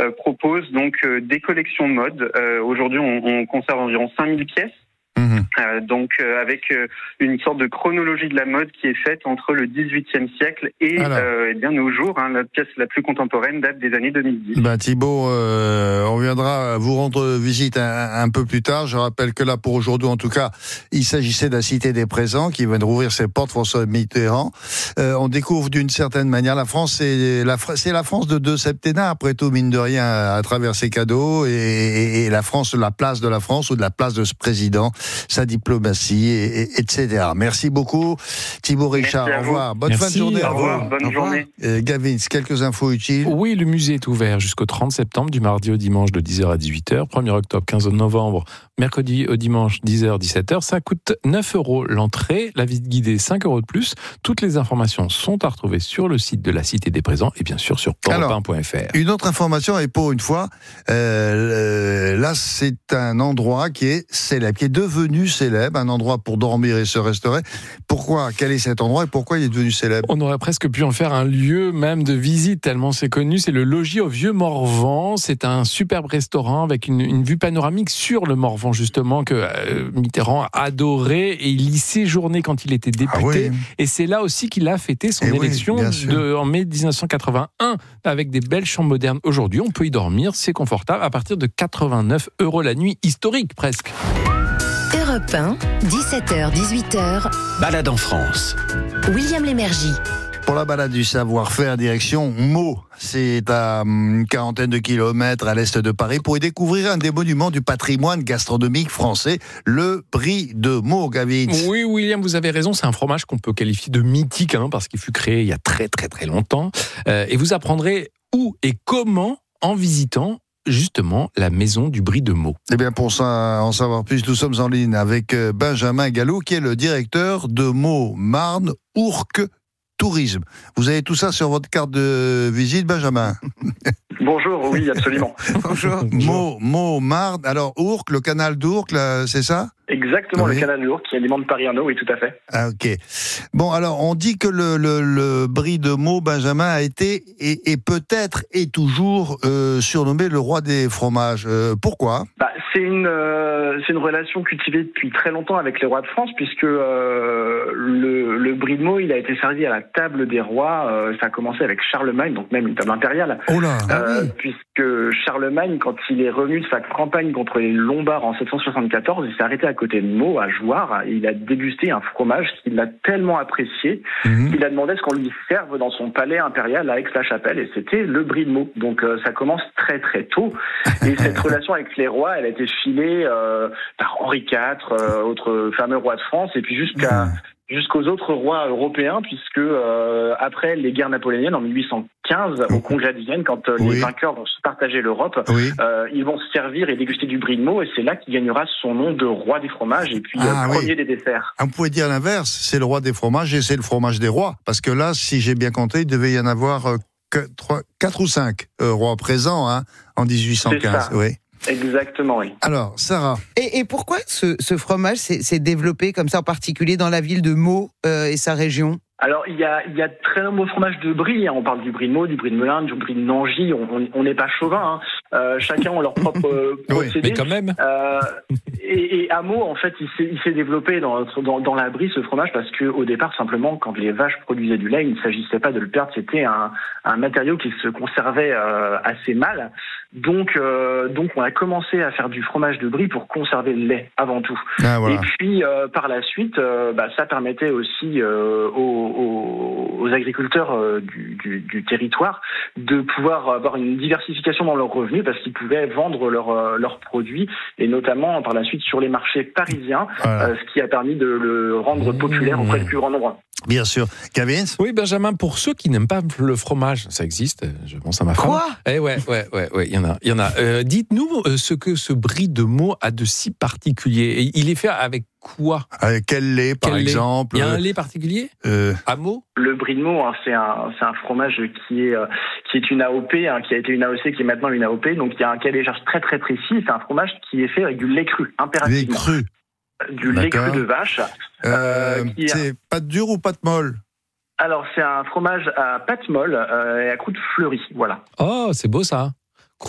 propose donc des collections de mode. Aujourd'hui, on conserve environ 5000 pièces. Avec une sorte de chronologie de la mode qui est faite entre le XVIIIe siècle et nos jours. La pièce la plus contemporaine date des années 2010. Thibaut, on viendra vous rendre visite un peu plus tard. Je rappelle que là, pour aujourd'hui, en tout cas, il s'agissait de la Cité des Présents qui vient de rouvrir ses portes, François Mitterrand. On découvre d'une certaine manière la France, c'est la France de deux septennats, après tout, mine de rien, à travers ses cadeaux et la France, la place de la France ou de la place de ce président, sa diplomatie, etc. Merci beaucoup, Thibaut Richard. Au revoir. Bonne fin de journée. Au revoir. Bonne journée. Gavin, quelques infos utiles. Oui, le musée est ouvert jusqu'au 30 septembre, du mardi au dimanche de 10h à 18h. 1er octobre, 15 novembre, mercredi au dimanche, 10h, 17h. Ça coûte 9 € l'entrée. La visite guidée, 5 € de plus. Toutes les informations sont à retrouver sur le site de la Cité des Présents et bien sûr sur europe1.fr. Une autre information, et pour une fois, là, c'est un endroit qui est célèbre, qui est devenu célèbre, un endroit pour dormir et se restaurer. Pourquoi ? Quel est cet endroit et pourquoi il est devenu célèbre ? On aurait presque pu en faire un lieu même de visite, tellement c'est connu. C'est le Logis au Vieux-Morvan. C'est un superbe restaurant avec une vue panoramique sur le Morvan, justement, que Mitterrand adorait et il y séjournait quand il était député. Et c'est là aussi qu'il a fêté son élection en mai 1981 avec des belles chambres modernes. Aujourd'hui, on peut y dormir, c'est confortable, à partir de 89 € la nuit, historique presque. Europe 1, 17h, 18h. Balade en France. William Lémergie. Pour la balade du savoir-faire, direction Meaux. C'est à une quarantaine de kilomètres à l'est de Paris pour y découvrir un des monuments du patrimoine gastronomique français, le Brie de Meaux, Gavin. Oui, William, vous avez raison. C'est un fromage qu'on peut qualifier de mythique, parce qu'il fut créé il y a très très très longtemps. Et vous apprendrez où et comment en visitant justement la maison du Brie de Meaux. Eh bien, pour ça, en savoir plus, nous sommes en ligne avec Benjamin Gallo, qui est le directeur de Meaux Marne Ourcq Tourisme. Vous avez tout ça sur votre carte de visite, Benjamin ? Bonjour, oui, absolument. Bonjour. Meaux Marne. Alors, Ourcq, le canal d'Ourcq, là, c'est ça ? Exactement, le canal de l'Ourcq qui alimente Paris en eau, oui, tout à fait. Ah, ok. Bon, alors, on dit que le Brie de Meaux, Benjamin, a été et peut-être est toujours surnommé le roi des fromages. Pourquoi ? C'est une relation cultivée depuis très longtemps avec les rois de France, puisque le Brie de Meaux, il a été servi à la table des rois. Ça a commencé avec Charlemagne, donc même une table impériale. Oh là. Puisque Charlemagne, quand il est revenu de sa campagne contre les Lombards en 774, il s'est arrêté à côté de Meaux, à Jouarre, et il a dégusté un fromage qu'il a tellement apprécié qu'il a demandé ce qu'on lui serve dans son palais impérial à Aix-la-Chapelle, et c'était le Brie de Meaux. Donc ça commence très très tôt, et cette relation avec les rois, elle a été filée par Henri IV, autre fameux roi de France, et puis jusqu'aux autres rois européens, puisque après les guerres napoléoniennes en 1815, au Congrès de Vienne, quand les vainqueurs vont se partager l'Europe, ils vont se servir et déguster du Brie de Meaux, et c'est là qu'il gagnera son nom de roi des fromages, et puis premier des desserts. On pourrait dire l'inverse, c'est le roi des fromages et c'est le fromage des rois, parce que là, si j'ai bien compté, il devait y en avoir 4 ou 5 rois présents en 1815. Oui. Exactement, oui. Alors, Sarah. Et pourquoi ce fromage s'est développé comme ça, en particulier dans la ville de Meaux et sa région ? Alors, il y a de très nombreux fromages de Brie. On parle du Brie de Meaux, du Brie de Melun, du Brie de Nangis. On n'est pas chauvin. Chacun a leur propre procédé. Mais quand même. Et à Meaux, en fait, il s'est développé dans la Brie, ce fromage, parce que au départ, simplement, quand les vaches produisaient du lait, il ne s'agissait pas de le perdre. C'était un matériau qui se conservait assez mal. Donc, on a commencé à faire du fromage de Brie pour conserver le lait avant tout. Et puis, par la suite, ça permettait aussi aux agriculteurs du territoire de pouvoir avoir une diversification dans leurs revenus, parce qu'ils pouvaient vendre leurs produits, et notamment par la suite sur les marchés parisiens, ce qui a permis de le rendre populaire auprès du plus grand nombre. Bien sûr. Gavin ? Oui, Benjamin, pour ceux qui n'aiment pas le fromage, ça existe, je pense à ma femme. Quoi ? Ouais, il y en a. Dites-nous ce que ce Brie de Meaux a de si particulier. Il est fait avec quoi ? Avec quel lait, par exemple ? Il y a un lait particulier à Meaux ? Le Brie de Meaux, c'est un fromage qui est une AOP, qui a été une AOC, qui est maintenant une AOP. Donc il y a un cahier des charges très très précis. C'est un fromage qui est fait avec du lait cru, impérativement. Lait cru. Du lait cru de vache. C'est pâte dure ou pâte molle ? Alors, c'est un fromage à pâte molle et à croûte fleurie, voilà. Oh, c'est beau ça.